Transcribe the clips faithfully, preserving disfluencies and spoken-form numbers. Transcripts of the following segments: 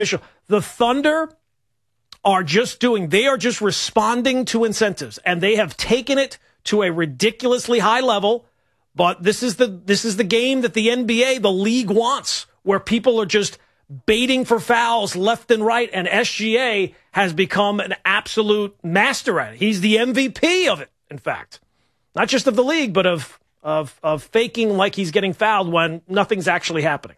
The Thunder are just doing, they are just responding to incentives, and they have taken it to a ridiculously high level. But this is the this is the game that the N B A, the league wants, where people are just baiting for fouls left and right, and S G A has become an absolute master at it. He's the M V P of it, in fact. Not just of the league, but of of of faking like he's getting fouled when nothing's actually happening.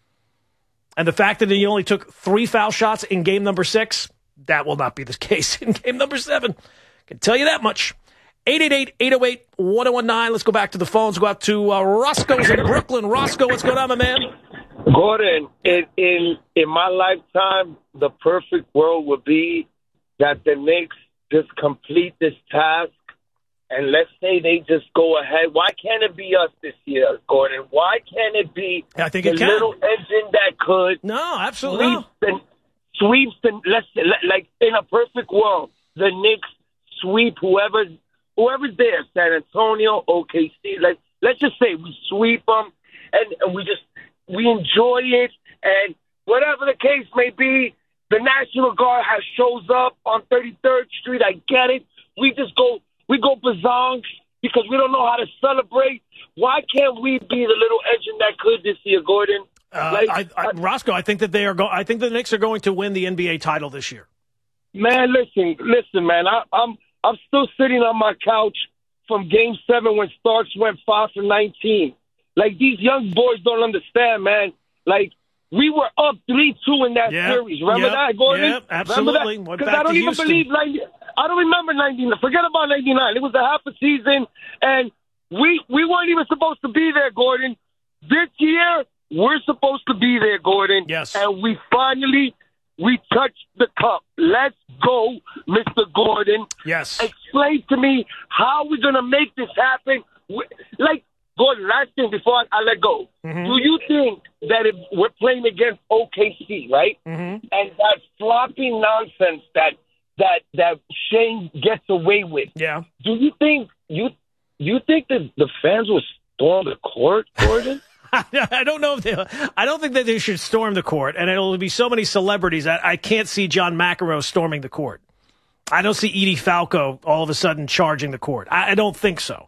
And the fact that he only took three foul shots in game number six, that will not be the case in game number seven. I can tell you that much. eight eight eight, eight oh eight, one oh one nine. Let's go back to the phones. Go out to uh, Roscoe's in Brooklyn. Roscoe, what's going on, my man? Gordon, in, in in my lifetime, the perfect world would be that the Knicks just complete this task, and let's say they just go ahead. Why can't it be us this year, Gordon? Why can't it be I think the it can. little engine that could No, absolutely sweep the, sweeps the, let's like in a perfect world, the Knicks sweep whoever whoever's there, San Antonio, O K C. Like let's just say we sweep them, and, and we just we enjoy it, and whatever the case may be, the National Guard has shows up on thirty-third Street. I get it. We just go, we go bazongs because we don't know how to celebrate. Why can't we be the little engine that could this year, Gordon? Uh, like, I, I, Roscoe, I think that they are. Go- I think the Knicks are going to win the N B A title this year. Man, listen, listen, man. I, I'm I'm still sitting on my couch from Game Seven when Starks went five for nineteen. Like, these young boys don't understand, man. Like, we were up three two in that yep, series. Remember yep, that, Gordon? Yep, absolutely. Because I don't even Houston. believe ninety. I don't remember ninety-nine. Forget about ninety-nine. It was a half a season, and we we weren't even supposed to be there, Gordon. This year, we're supposed to be there, Gordon. Yes. And we finally, we touched the cup. Let's go, Mister Gordon. Yes. Explain to me how we're going to make this happen. Like, Gordon, last thing before I, I let go. Mm-hmm. Do you think that if we're playing against O K C, right, mm-hmm. and that floppy nonsense that that that Shane gets away with, yeah, do you think you you think that the fans will storm the court, Gordon? I don't know if they. I don't think that they should storm the court, and it'll be so many celebrities. I, I can't see John McEnroe storming the court. I don't see Edie Falco all of a sudden charging the court. I, I don't think so.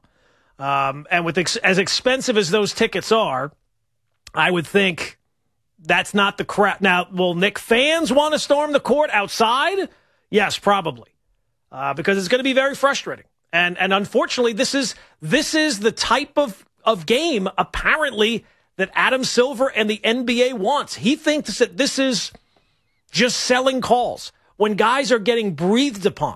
Um, and with ex- as expensive as those tickets are, I would think that's not the crowd. Now, will Knick fans want to storm the court outside? Yes, probably, uh, because it's going to be very frustrating. And and unfortunately, this is this is the type of, of game, apparently, that Adam Silver and the N B A wants. He thinks that this is just selling calls. When guys are getting breathed upon,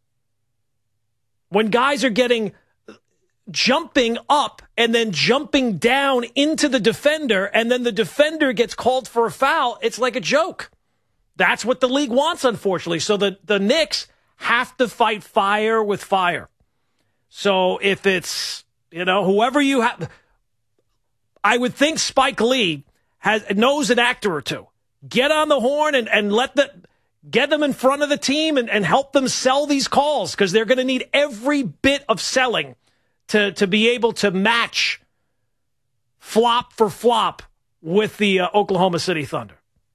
when guys are getting jumping up and then jumping down into the defender, and then the defender gets called for a foul, it's like a joke. That's what the league wants, unfortunately. So the, the Knicks have to fight fire with fire. So if it's, you know, whoever you have, I would think Spike Lee has knows an actor or two. Get on the horn and, and let the get them in front of the team and, and help them sell these calls, because they're going to need every bit of selling to, to be able to match flop for flop with the uh, Oklahoma City Thunder.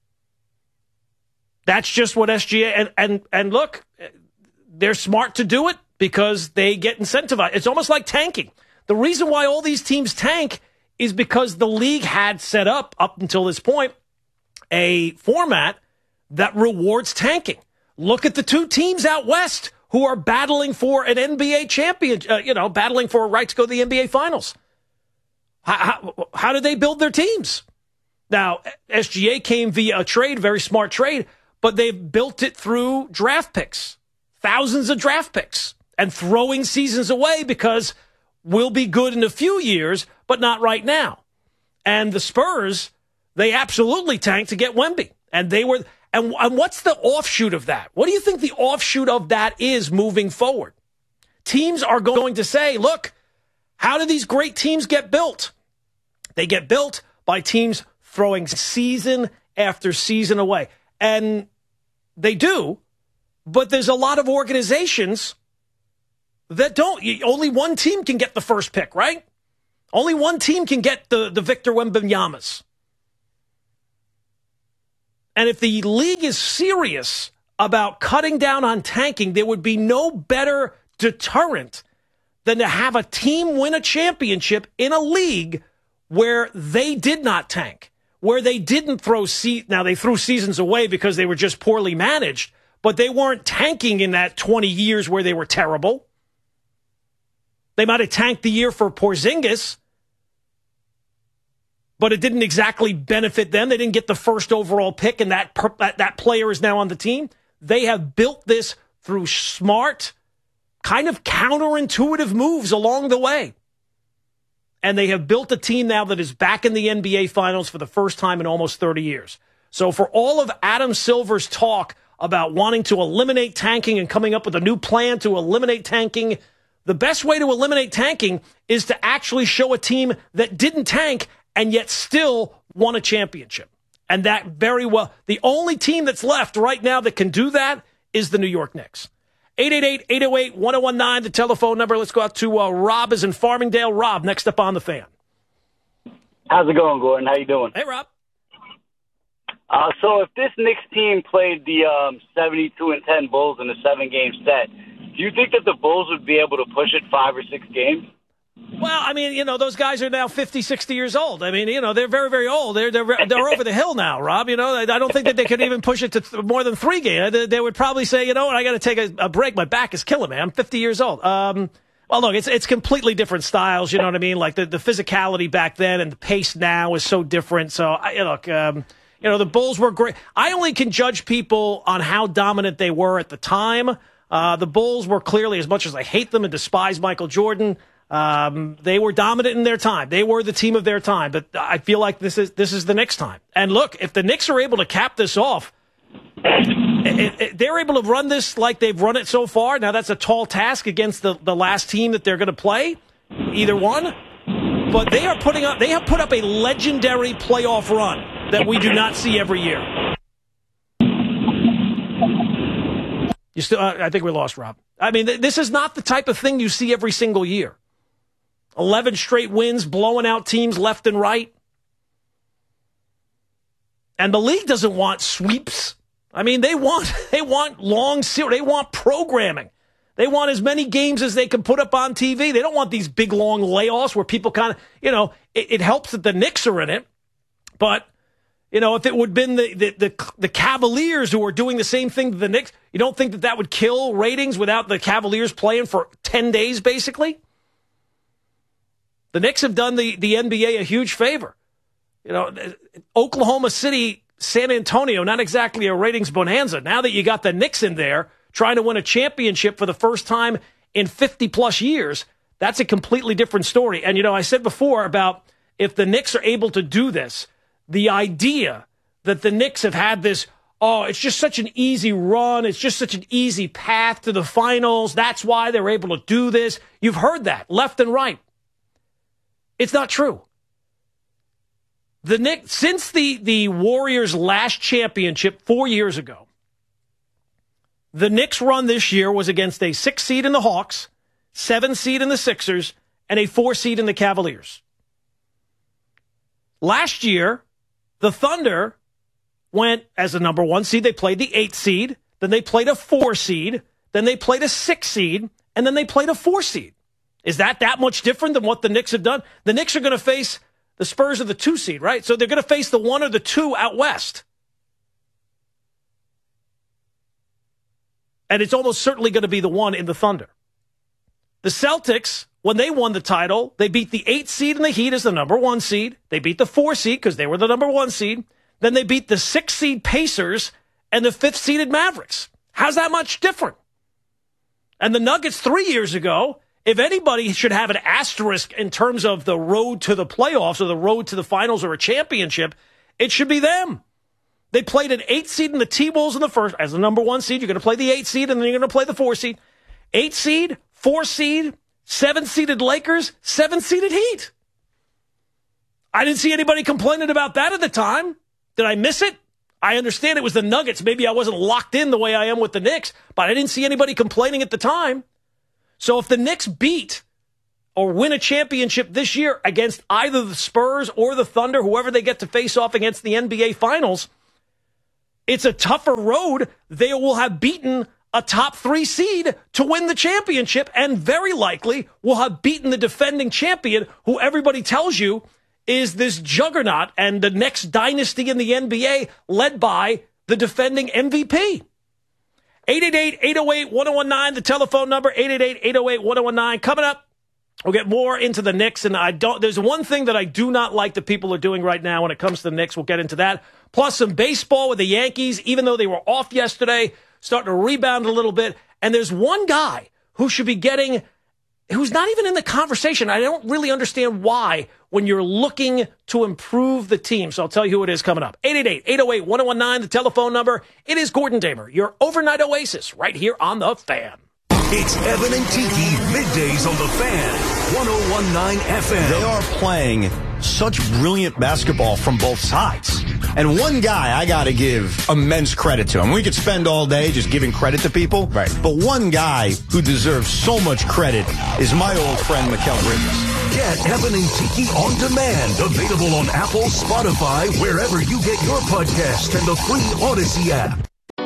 That's just what S G A, and, and, and look, they're smart to do it because they get incentivized. It's almost like tanking. The reason why all these teams tank is because the league had set up, up until this point, a format that rewards tanking. Look at the two teams out west who are battling for an N B A champion, uh, you know, battling for a right to go to the N B A Finals. How, how, how did they build their teams? Now, S G A came via a trade, very smart trade, but they've built it through draft picks, thousands of draft picks, and throwing seasons away because we'll be good in a few years, but not right now. And the Spurs, they absolutely tanked to get Wemby. And they were, and, and what's the offshoot of that? What do you think the offshoot of that is moving forward? Teams are going to say, look, how do these great teams get built? They get built by teams throwing season after season away. And they do, but there's a lot of organizations that don't. Only one team can get the first pick, right? Only one team can get the, the Victor Wembanyama's. And if the league is serious about cutting down on tanking, there would be no better deterrent than to have a team win a championship in a league where they did not tank, where they didn't throw se- now they threw seasons away because they were just poorly managed, but they weren't tanking in that twenty years where they were terrible. They might have tanked the year for Porzingis, but it didn't exactly benefit them. They didn't get the first overall pick, and that, per- that that player is now on the team. They have built this through smart, kind of counterintuitive moves along the way. And they have built a team now that is back in the N B A Finals for the first time in almost thirty years. So for all of Adam Silver's talk about wanting to eliminate tanking and coming up with a new plan to eliminate tanking, the best way to eliminate tanking is to actually show a team that didn't tank and yet still won a championship. And that very well, the only team that's left right now that can do that is the New York Knicks. eight eight eight, eight oh eight, one oh one nine, the telephone number. Let's go out to uh, Rob is in Farmingdale. Rob, next up on the Fan. How's it going, Gordon? How you doing? Hey, Rob. Uh, so if this Knicks team played the um, seventy-two and ten Bulls in a seven-game set, do you think that the Bulls would be able to push it five or six games? Well, I mean, you know, those guys are now fifty, sixty years old. I mean, you know, they're very, very old. They're they're, they're over the hill now, Rob. You know, I don't think that they could even push it to th- more than three games. They, they would probably say, you know what, I got to take a, a break. My back is killing me. I'm fifty years old. Um, well, look, it's it's completely different styles. You know what I mean? Like the, the physicality back then and the pace now is so different. So, I, look, um, you know, the Bulls were great. I only can judge people on how dominant they were at the time. Uh, the Bulls were clearly, as much as I hate them and despise Michael Jordan, Um, they were dominant in their time. They were the team of their time. But I feel like this is this is the Knicks' time. And look, if the Knicks are able to cap this off, it, it, they're able to run this like they've run it so far. Now, that's a tall task against the, the last team that they're going to play, either one. But they are putting up. They have put up a legendary playoff run that we do not see every year. You still? Uh, I think we lost Rob. I mean, th- this is not the type of thing you see every single year. eleven straight wins, blowing out teams left and right. And the league doesn't want sweeps. I mean, they want they want long series. They want programming. They want as many games as they can put up on T V. They don't want these big, long layoffs where people kind of, you know, it, it helps that the Knicks are in it. But, you know, if it would have been the, the, the, the Cavaliers who are doing the same thing to the Knicks, you don't think that that would kill ratings without the Cavaliers playing for ten days, basically? The Knicks have done the, the N B A a huge favor. You know, Oklahoma City, San Antonio, not exactly a ratings bonanza. Now that you got the Knicks in there trying to win a championship for the first time in fifty-plus years, that's a completely different story. And, you know, I said before about if the Knicks are able to do this, the idea that the Knicks have had this, oh, it's just such an easy run, it's just such an easy path to the finals, that's why they're able to do this. You've heard that left and right. It's not true. The Knicks, since the, the Warriors' last championship four years ago, the Knicks' run this year was against a six seed in the Hawks, seven seed in the Sixers, and a four seed in the Cavaliers. Last year, the Thunder went as a number one seed. They played the eight seed, then they played a four seed, then they played a six seed, and then they played a four seed. Is that that much different than what the Knicks have done? The Knicks are going to face the Spurs of the two seed, right? So they're going to face the one or the two out west. And it's almost certainly going to be the one in the Thunder. The Celtics, when they won the title, they beat the eight seed in the Heat as the number one seed. They beat the four seed because they were the number one seed. Then they beat the six seed Pacers and the fifth seeded Mavericks. How's that much different? And the Nuggets three years ago, if anybody should have an asterisk in terms of the road to the playoffs or the road to the finals or a championship, it should be them. They played an eight seed in the T-Wolves in the first. As the number one seed, you're going to play the eight seed, and then you're going to play the four seed. Eight seed, four seed, seven-seeded Lakers, seven-seeded Heat. I didn't see anybody complaining about that at the time. Did I miss it? I understand it was the Nuggets. Maybe I wasn't locked in the way I am with the Knicks, but I didn't see anybody complaining at the time. So if the Knicks beat or win a championship this year against either the Spurs or the Thunder, whoever they get to face off against the N B A Finals, it's a tougher road. They will have beaten a top three seed to win the championship, and very likely will have beaten the defending champion, who everybody tells you is this juggernaut and the next dynasty in the N B A, led by the defending M V P. eight eight eight, eight oh eight, one oh one nine, the telephone number, eight eight eight, eight oh eight, one oh one nine. Coming up, we'll get more into the Knicks, and I don't. There's one thing that I do not like that people are doing right now when it comes to the Knicks. We'll get into that. Plus some baseball with the Yankees, even though they were off yesterday, starting to rebound a little bit. And there's one guy who should be getting, who's not even in the conversation. I don't really understand why when you're looking to improve the team. So I'll tell you who it is coming up. eight eight eight, eight oh eight, one oh one nine, the telephone number. It is Gordon Damer, your overnight oasis, right here on The Fan. It's Evan and Tiki, middays on The Fan, one oh one nine F M. They are playing such brilliant basketball from both sides. And one guy I got to give immense credit to. I mean, we could spend all day just giving credit to people. Right. But one guy who deserves so much credit is my old friend, Mikal Bridges. Get Evan and Tiki on demand. Available on Apple, Spotify, wherever you get your podcast, and the free Odyssey app.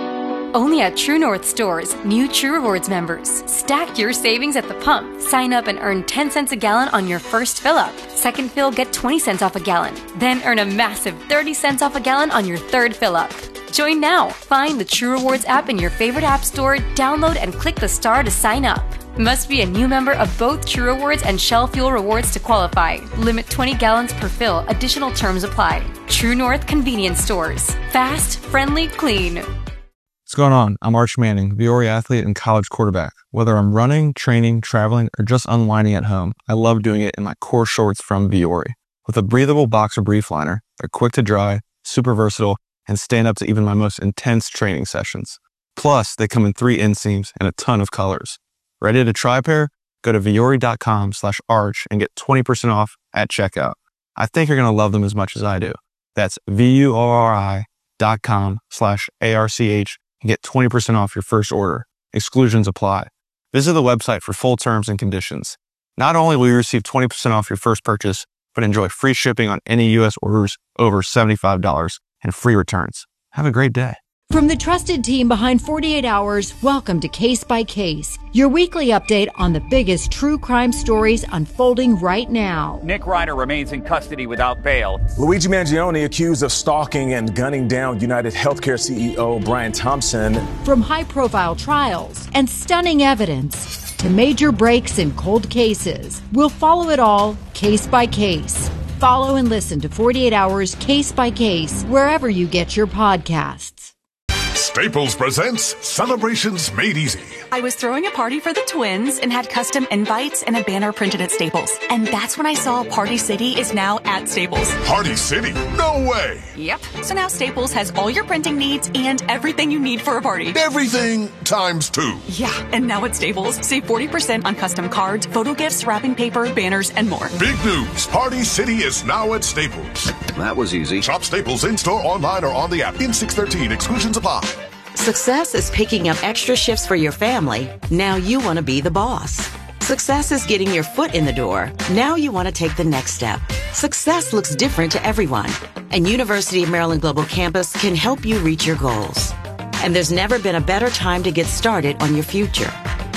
Only at True North stores, new True Rewards members. Stack your savings at the pump. Sign up and earn ten cents a gallon on your first fill up. Second fill, get twenty cents off a gallon. Then earn a massive thirty cents off a gallon on your third fill up. Join now. Find the True Rewards app in your favorite app store, download and click the star to sign up. Must be a new member of both True Rewards and Shell Fuel Rewards to qualify. Limit twenty gallons per fill. Additional terms apply. True North Convenience Stores. Fast, friendly, clean. What's going on? I'm Arch Manning, Viore athlete and college quarterback. Whether I'm running, training, traveling, or just unwinding at home, I love doing it in my core shorts from Viore. With a breathable boxer brief liner, they're quick to dry, super versatile, and stand up to even my most intense training sessions. Plus, they come in three inseams and a ton of colors. Ready to try a pair? Go to Viore.com slash arch and get twenty percent off at checkout. I think you're going to love them as much as I do. That's V-U-O-R-I dot com slash A-R-C-H and get twenty percent off your first order. Exclusions apply. Visit the website for full terms and conditions. Not only will you receive twenty percent off your first purchase, but enjoy free shipping on any U S orders over seventy-five dollars and free returns. Have a great day. From the trusted team behind forty-eight hours, welcome to Case by Case, your weekly update on the biggest true crime stories unfolding right now. Nick Ryder remains in custody without bail. Luigi Mangione accused of stalking and gunning down United Healthcare C E O Brian Thompson. From high-profile trials and stunning evidence to major breaks in cold cases, we'll follow it all case by case. Follow and listen to forty-eight hours Case by Case wherever you get your podcasts. Staples presents Celebrations Made Easy. I was throwing a party for the twins and had custom invites and a banner printed at Staples. And that's when I saw Party City is now at Staples. Party City? No way! Yep. So now Staples has all your printing needs and everything you need for a party. Everything times two. Yeah. And now at Staples, save forty percent on custom cards, photo gifts, wrapping paper, banners, and more. Big news. Party City is now at Staples. That was easy. Shop Staples in-store, online, or on the app. In six thirteen. Exclusions apply. Success is picking up extra shifts for your family. Now you want to be the boss. Success is getting your foot in the door. Now you want to take the next step. Success looks different to everyone, and University of Maryland Global Campus can help you reach your goals. And there's never been a better time to get started on your future.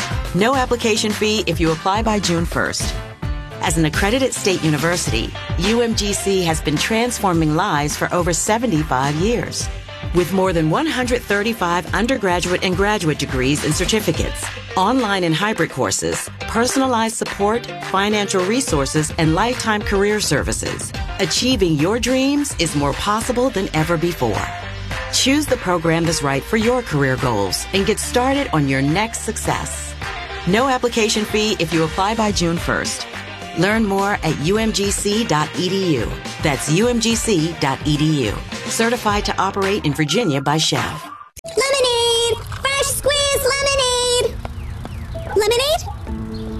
No application fee if you apply by June first. As an accredited state university, U M G C has been transforming lives for over seventy-five years. With more than one hundred thirty-five undergraduate and graduate degrees and certificates, online and hybrid courses, personalized support, financial resources, and lifetime career services, achieving your dreams is more possible than ever before. Choose the program that's right for your career goals and get started on your next success. No application fee if you apply by June first. Learn more at U M G C dot E D U. That's U M G C dot E D U. Certified to operate in Virginia by Chef. Lemonade! Fresh squeezed lemonade! Lemonade?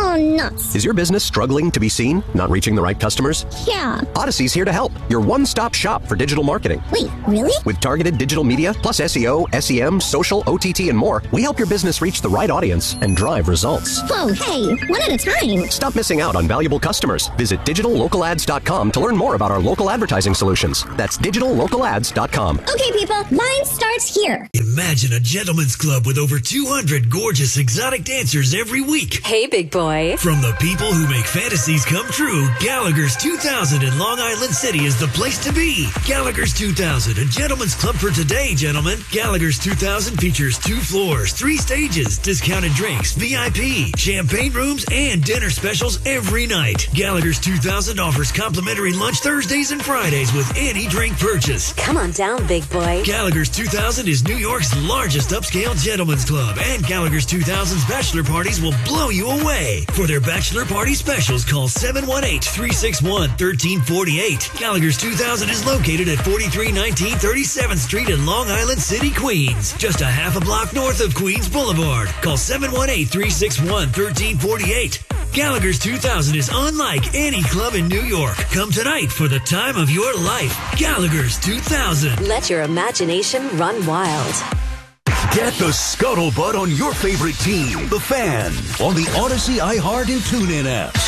Oh, nuts. Is your business struggling to be seen? Not reaching the right customers? Yeah. Odyssey's here to help. Your one-stop shop for digital marketing. Wait, really? With targeted digital media, plus S E O, S E M, social, O T T, and more, we help your business reach the right audience and drive results. Whoa, hey, one at a time. Stop missing out on valuable customers. Visit digital local ads dot com to learn more about our local advertising solutions. That's digital local ads dot com. Okay, people, mine starts here. Imagine a gentleman's club with over two hundred gorgeous exotic dancers every week. Hey, big boy. From the people who make fantasies come true, Gallagher's two thousand in Long Island City is the place to be. Gallagher's two thousand, a gentleman's club for today, gentlemen. Gallagher's two thousand features two floors, three stages, discounted drinks, V I P, champagne rooms, and dinner specials every night. Gallagher's two thousand offers complimentary lunch Thursdays and Fridays with any drink purchase. Come on down, big boy. Gallagher's two thousand is New York's largest upscale gentleman's club, and Gallagher's two thousand's bachelor parties will blow you away. For their bachelor party specials, call seven one eight, three six one, one three four eight. Gallagher's two thousand is located at forty-three nineteen thirty-seventh Street in Long Island City, Queens. Just a half a block north of Queens Boulevard. Call seven one eight, three six one, one three four eight. Gallagher's two thousand is unlike any club in New York. Come tonight for the time of your life. Gallagher's two thousand. Let your imagination run wild. Get the scuttlebutt on your favorite team, the Fan, on the Odyssey, iHeart, and TuneIn apps.